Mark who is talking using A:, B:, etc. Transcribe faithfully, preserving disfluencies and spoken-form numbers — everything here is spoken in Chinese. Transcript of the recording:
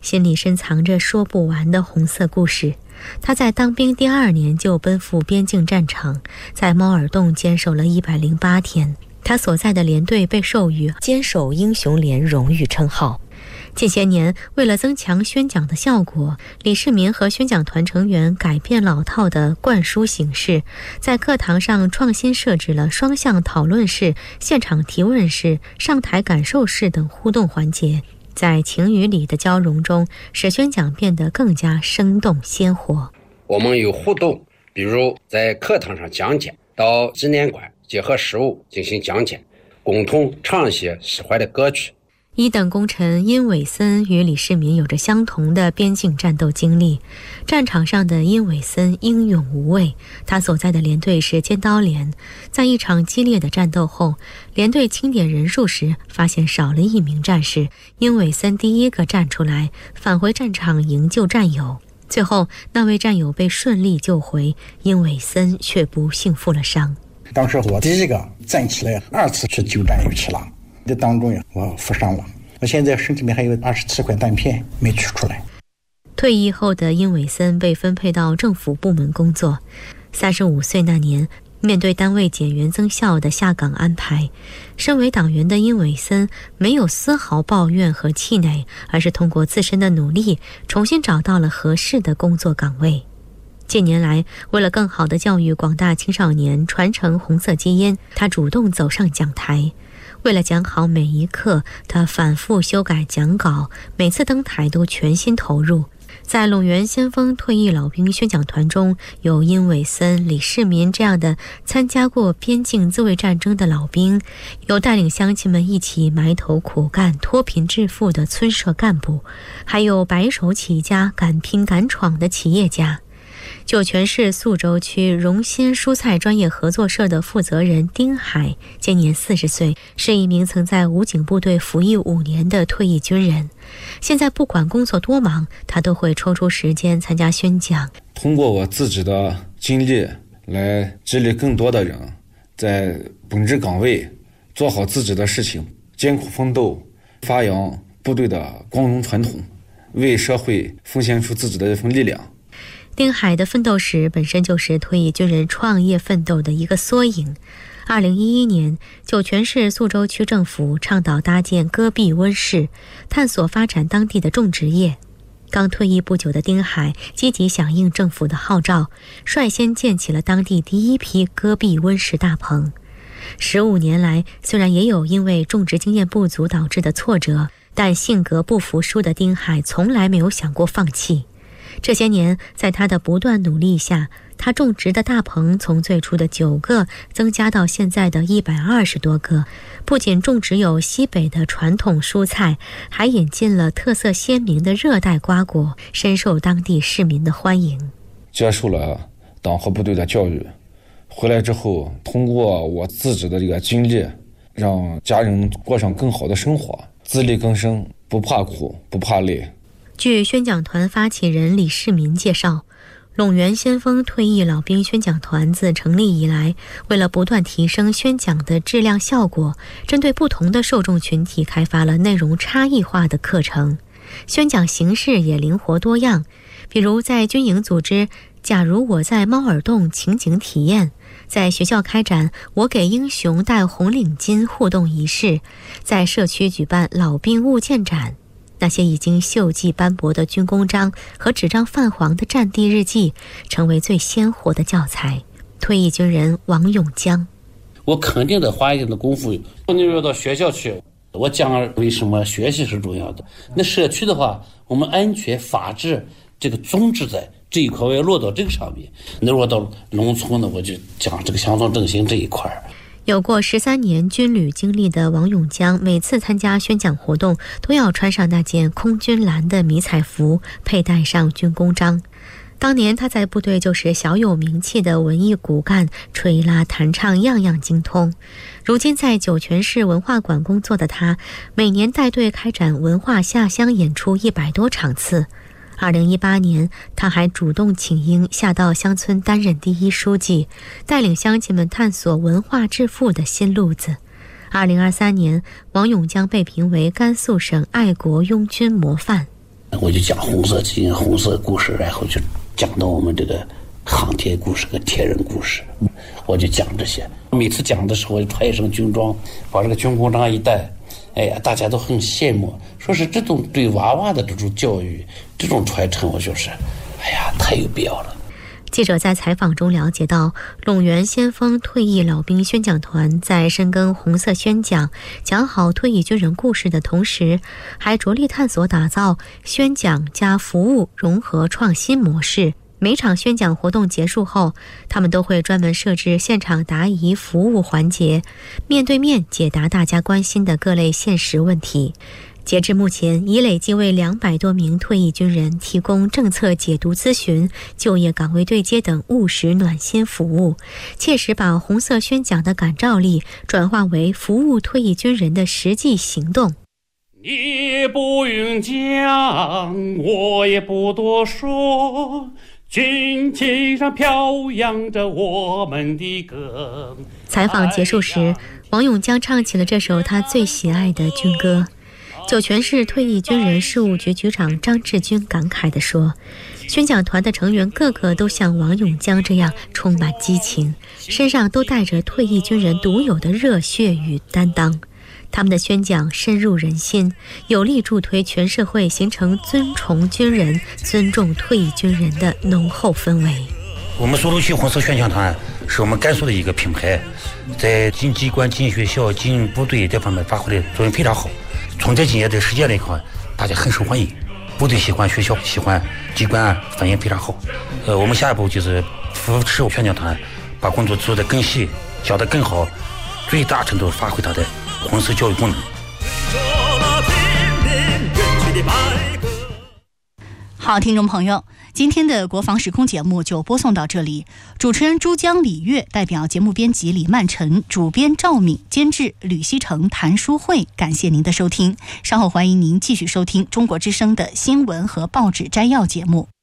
A: 心里深藏着说不完的红色故事。他在当兵第二年就奔赴边境战场，在猫耳洞坚守了一百零八天。他所在的连队被授予坚守英雄连荣誉称号。近些年，为了增强宣讲的效果，李世民和宣讲团成员改变老套的灌输形式，在课堂上创新设置了双向讨论式、现场提问式、上台感受式等互动环节，在情与理的交融中，使宣讲变得更加生动鲜活。
B: 我们有互动，比如在课堂上讲解，到纪念馆结合实物进行讲解，共同唱一些喜欢的歌曲。
A: 一等功臣殷伟森与李世民有着相同的边境战斗经历。战场上的殷伟森英勇无畏，他所在的连队是尖刀连。在一场激烈的战斗后，连队清点人数时发现少了一名战士，殷伟森第一个站出来，返回战场营救战友。最后那位战友被顺利救回，殷伟森却不幸负了伤。
C: 当时我第一个站起来，二次去救战友去了，这当中呀，我负伤了，我现在身体里面还有二十七块弹片没取出来。
A: 退役后的殷伟森被分配到政府部门工作。三十五岁那年，面对单位减员增效的下岗安排，身为党员的殷伟森没有丝毫抱怨和气馁，而是通过自身的努力，重新找到了合适的工作岗位。近年来，为了更好地教育广大青少年，传承红色基因，他主动走上讲台。为了讲好每一课，他反复修改讲稿，每次登台都全心投入。在陇源先锋退役老兵宣讲团中，有殷伟森、李世民这样的参加过边境自卫战争的老兵，有带领乡亲们一起埋头苦干、脱贫致富的村社干部，还有白手起家、敢拼敢闯的企业家。酒泉市宿州区荣新蔬菜专业合作社的负责人丁海今年四十岁，是一名曾在武警部队服役五年的退役军人。现在不管工作多忙，他都会抽出时间参加宣讲。
D: 通过我自己的经历来激励更多的人在本职岗位做好自己的事情，艰苦奋斗，发扬部队的光荣传统，为社会奉献出自己的一份力量。
A: 丁海的奋斗史本身就是退役军人创业奋斗的一个缩影。二零一一年，酒泉市宿州区政府倡导搭建戈壁温室，探索发展当地的种植业。刚退役不久的丁海积极响应政府的号召，率先建起了当地第一批戈壁温室大棚。十五年来，虽然也有因为种植经验不足导致的挫折，但性格不服输的丁海从来没有想过放弃。这些年，在他的不断努力下，他种植的大棚从最初的九个增加到现在的一百二十多个。不仅种植有西北的传统蔬菜，还引进了特色鲜明的热带瓜果，深受当地市民的欢迎。
D: 接受了党和部队的教育，回来之后，通过我自己的这个经历，让家人过上更好的生活，自力更生，不怕苦，不怕累。
A: 据宣讲团发起人李世民介绍，陇源先锋退役老兵宣讲团自成立以来，为了不断提升宣讲的质量效果，针对不同的受众群体开发了内容差异化的课程，宣讲形式也灵活多样。比如在军营组织假如我在猫耳洞情景体验，在学校开展我给英雄戴红领巾互动仪式，在社区举办老兵物件展。那些已经锈迹斑驳的军功章和纸张泛黄的战地日记，成为最鲜活的教材。退役军人王永江：
E: 我肯定得花一定的功夫，你要到学校去，我讲为什么学习是重要的。那社区的话，我们安全法治这个宗旨在这一块，我要落到这个上面。那如果到农村呢，我就讲这个乡村振兴这一块。
A: 有过十三年军旅经历的王永江，每次参加宣讲活动都要穿上那件空军蓝的迷彩服，佩戴上军功章。当年他在部队就是小有名气的文艺骨干，吹拉弹唱样样精通。如今在酒泉市文化馆工作的他，每年带队开展文化下乡演出一百多场次。二零一八年，他还主动请缨下到乡村担任第一书记，带领乡亲们探索文化致富的新路子。二零二三年，王永江被评为甘肃省爱国拥军模范。
E: 我就讲红色基因、红色故事，然后就讲到我们这个航天故事跟铁人故事，我就讲这些。每次讲的时候，我就穿一身军装，把这个军功章一戴，哎呀，大家都很羡慕，说是这种对娃娃的这种教育、这种传承，我就是，哎呀，太有必要了。
A: 记者在采访中了解到，陇源先锋退役老兵宣讲团在深耕红色宣讲、讲好退役军人故事的同时，还着力探索打造宣讲加服务融合创新模式。每场宣讲活动结束后，他们都会专门设置现场答疑服务环节，面对面解答大家关心的各类现实问题。截至目前，已累计为两百多名退役军人提供政策解读咨询、就业岗位对接等务实暖心服务，切实把红色宣讲的感召力转化为服务退役军人的实际行动。
F: 你不用讲，我也不多说，军旗上飘扬着我们的歌。
A: 采访结束时，王永江唱起了这首他最喜爱的军歌。酒泉市退役军人事务局局长张志军感慨地说，宣讲团的成员个个都像王永江这样充满激情，身上都带着退役军人独有的热血与担当。他们的宣讲深入人心，有力助推全社会形成尊崇军人、尊重退役军人的浓厚氛围。
G: 我们苏鲁区红色宣讲团是我们甘肃的一个品牌，在进机关、进学校、进部队这方面发挥的作用非常好。从这几年的实践来看，大家很受欢迎，部队喜欢，学校喜欢，机关反应非常好。呃，我们下一步就是扶持宣讲团，把工作做得更细，讲得更好，最大程度发挥它的红色教育功能。
H: 好，听众朋友，今天的国防时空节目就播送到这里。主持人珠江、李月，代表节目编辑李曼晨，主编赵敏，监制吕希成、谭淑慧。感谢您的收听，稍后欢迎您继续收听中国之声的新闻和报纸摘要节目。